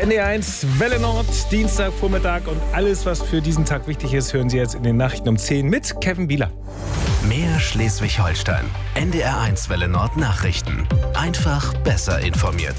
NDR1 Welle Nord, Dienstagvormittag und alles, was für diesen Tag wichtig ist, hören Sie jetzt in den Nachrichten um 10 mit Kevin Bieler. Mehr Schleswig-Holstein. NDR1 Welle Nord Nachrichten. Einfach besser informiert.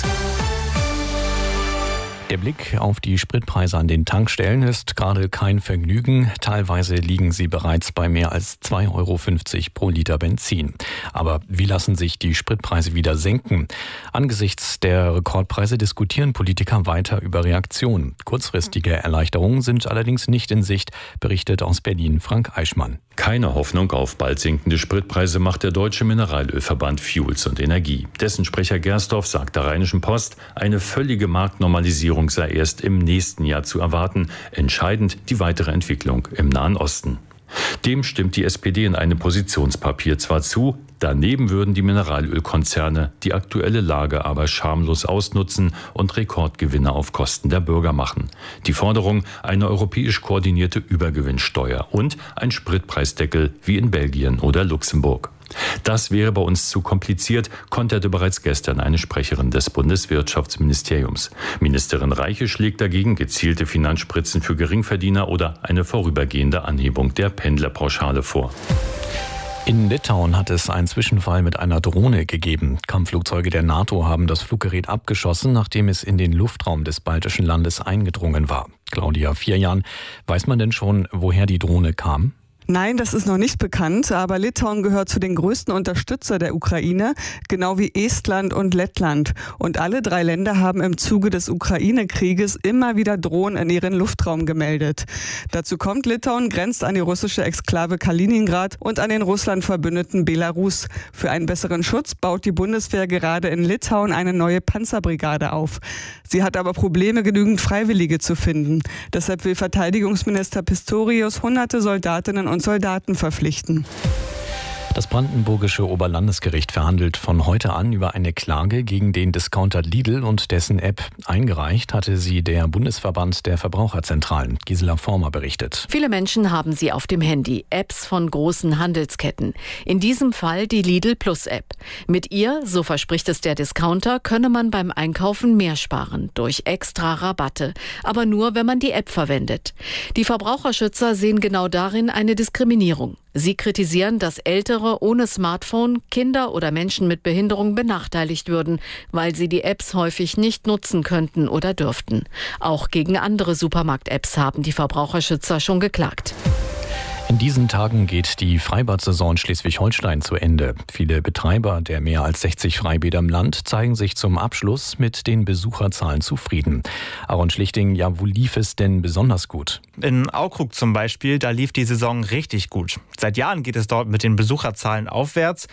Der Blick auf die Spritpreise an den Tankstellen ist gerade kein Vergnügen. Teilweise liegen sie bereits bei mehr als 2,50 € pro Liter Benzin. Aber wie lassen sich die Spritpreise wieder senken? Angesichts der Rekordpreise diskutieren Politiker weiter über Reaktionen. Kurzfristige Erleichterungen sind allerdings nicht in Sicht, berichtet aus Berlin Frank Eichmann. Keine Hoffnung auf bald sinkende Spritpreise macht der Deutsche Mineralölverband Fuels und Energie. Dessen Sprecher Gersdorf sagt der Rheinischen Post, eine völlige Marktnormalisierung sei erst im nächsten Jahr zu erwarten. Entscheidend die weitere Entwicklung im Nahen Osten. Dem stimmt die SPD in einem Positionspapier zwar zu, daneben würden die Mineralölkonzerne die aktuelle Lage aber schamlos ausnutzen und Rekordgewinne auf Kosten der Bürger machen. Die Forderung, eine europäisch koordinierte Übergewinnsteuer und ein Spritpreisdeckel wie in Belgien oder Luxemburg. Das wäre bei uns zu kompliziert, konterte bereits gestern eine Sprecherin des Bundeswirtschaftsministeriums. Ministerin Reiche schlägt dagegen gezielte Finanzspritzen für Geringverdiener oder eine vorübergehende Anhebung der Pendlerpauschale vor. In Litauen hat es einen Zwischenfall mit einer Drohne gegeben. Kampfflugzeuge der NATO haben das Fluggerät abgeschossen, nachdem es in den Luftraum des baltischen Landes eingedrungen war. Claudia Vierjan, weiß man denn schon, woher die Drohne kam? Nein, das ist noch nicht bekannt, aber Litauen gehört zu den größten Unterstützer der Ukraine, genau wie Estland und Lettland. Und alle drei Länder haben im Zuge des Ukraine-Krieges immer wieder Drohnen in ihren Luftraum gemeldet. Dazu kommt, Litauen grenzt an die russische Exklave Kaliningrad und an den Russland-Verbündeten Belarus. Für einen besseren Schutz baut die Bundeswehr gerade in Litauen eine neue Panzerbrigade auf. Sie hat aber Probleme, genügend Freiwillige zu finden. Deshalb will Verteidigungsminister Pistorius hunderte Soldatinnen und Soldaten verpflichten. Das brandenburgische Oberlandesgericht verhandelt von heute an über eine Klage gegen den Discounter Lidl und dessen App. Eingereicht hatte sie der Bundesverband der Verbraucherzentralen. Gisela Former berichtet. Viele Menschen haben sie auf dem Handy, Apps von großen Handelsketten. In diesem Fall die Lidl Plus App. Mit ihr, so verspricht es der Discounter, könne man beim Einkaufen mehr sparen, durch extra Rabatte. Aber nur, wenn man die App verwendet. Die Verbraucherschützer sehen genau darin eine Diskriminierung. Sie kritisieren, dass Ältere ohne Smartphone, Kinder oder Menschen mit Behinderung benachteiligt würden, weil sie die Apps häufig nicht nutzen könnten oder dürften. Auch gegen andere Supermarkt-Apps haben die Verbraucherschützer schon geklagt. In diesen Tagen geht die Freibad-Saison Schleswig-Holstein zu Ende. Viele Betreiber der mehr als 60 Freibäder im Land zeigen sich zum Abschluss mit den Besucherzahlen zufrieden. Aaron Schlichting, ja, wo lief es denn besonders gut? In Aukrug zum Beispiel, da lief die Saison richtig gut. Seit Jahren geht es dort mit den Besucherzahlen aufwärts.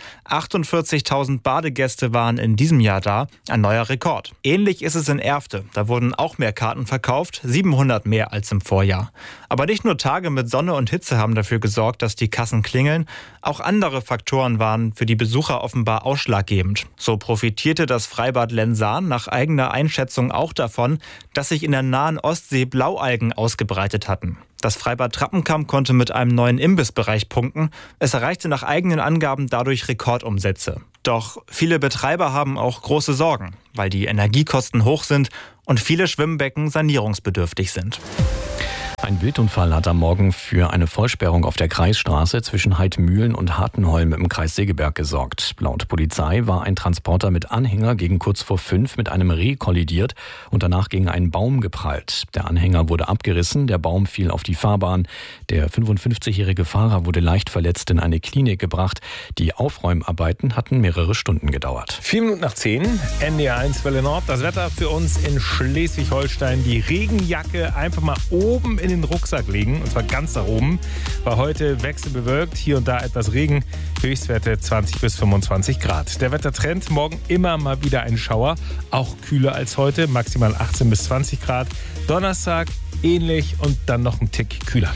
48.000 Badegäste waren in diesem Jahr da, ein neuer Rekord. Ähnlich ist es in Erfte. Da wurden auch mehr Karten verkauft, 700 mehr als im Vorjahr. Aber nicht nur Tage mit Sonne und Hitze haben dafür gesorgt, dass die Kassen klingeln. Auch andere Faktoren waren für die Besucher offenbar ausschlaggebend. So profitierte das Freibad Lensahn nach eigener Einschätzung auch davon, dass sich in der nahen Ostsee Blaualgen ausgebreitet hatten. Das Freibad Trappenkamp konnte mit einem neuen Imbissbereich punkten. Es erreichte nach eigenen Angaben dadurch Rekordumsätze. Doch viele Betreiber haben auch große Sorgen, weil die Energiekosten hoch sind und viele Schwimmbecken sanierungsbedürftig sind. Ein Wildunfall hat am Morgen für eine Vollsperrung auf der Kreisstraße zwischen Heidmühlen und Hartenholm im Kreis Segeberg gesorgt. Laut Polizei war ein Transporter mit Anhänger gegen kurz vor 5 mit einem Reh kollidiert und danach gegen einen Baum geprallt. Der Anhänger wurde abgerissen, der Baum fiel auf die Fahrbahn. Der 55-jährige Fahrer wurde leicht verletzt in eine Klinik gebracht. Die Aufräumarbeiten hatten mehrere Stunden gedauert. 4 Minuten nach 10, NDR1 Welle Nord. Das Wetter für uns in Schleswig-Holstein. Die Regenjacke einfach mal oben in den Rucksack legen, und zwar ganz nach oben. War heute wechselbewölkt, hier und da etwas Regen, Höchstwerte 20 bis 25 Grad. Der Wettertrend, morgen immer mal wieder ein Schauer, auch kühler als heute, maximal 18 bis 20 Grad. Donnerstag ähnlich und dann noch ein Tick kühler.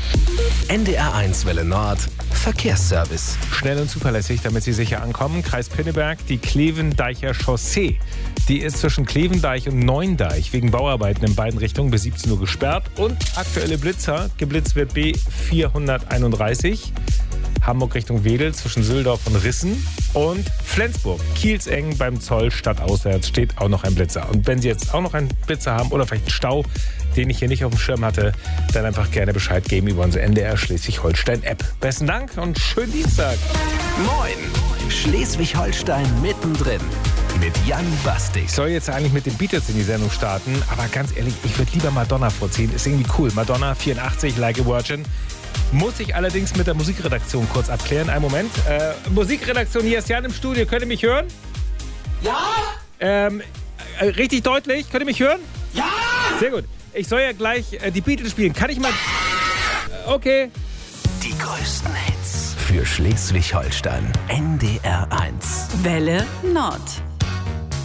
NDR1 Welle Nord, Verkehrsservice. Schnell und zuverlässig, damit Sie sicher ankommen. Kreis Pinneberg, die Klevendeicher Chaussee. Die ist zwischen Klevendeich und Neuendeich wegen Bauarbeiten in beiden Richtungen bis 17 Uhr gesperrt. Und aktuelle Blitzer, geblitzt wird B431. Hamburg Richtung Wedel zwischen Süldorf und Rissen und Flensburg, Kielzeng beim Zoll stadtauswärts steht auch noch ein Blitzer. Und wenn Sie jetzt auch noch einen Blitzer haben oder vielleicht einen Stau, den ich hier nicht auf dem Schirm hatte, dann einfach gerne Bescheid geben über unsere NDR Schleswig-Holstein-App. Besten Dank und schönen Dienstag. Moin, Schleswig-Holstein mittendrin mit Jan Bastig. Ich soll jetzt eigentlich mit den Beatles in die Sendung starten, aber ganz ehrlich, ich würde lieber Madonna vorziehen. Ist irgendwie cool. Madonna, 84, Like a Virgin. Muss ich allerdings mit der Musikredaktion kurz abklären. Einen Moment. Musikredaktion, hier ist Jan im Studio. Könnt ihr mich hören? Ja! Richtig deutlich. Könnt ihr mich hören? Ja! Sehr gut. Ich soll ja gleich die Beatles spielen. Kann ich mal... Okay. Die größten Hits für Schleswig-Holstein. NDR 1. Welle Nord.